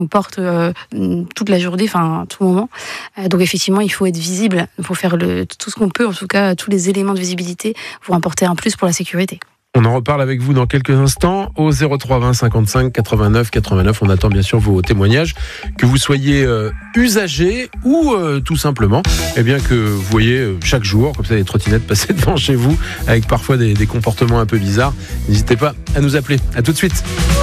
on porte toute la journée, enfin à tout moment. Donc effectivement, il faut être visible. Il faut faire tout ce qu'on peut, en tout cas tous les éléments de visibilité pour apporter un plus pour la sécurité. On en reparle avec vous dans quelques instants au 03 20 55 89 89. On attend bien sûr vos témoignages, que vous soyez usager ou tout simplement que vous voyez chaque jour comme ça des trottinettes passer devant chez vous avec parfois des comportements un peu bizarres. N'hésitez pas à nous appeler. À tout de suite.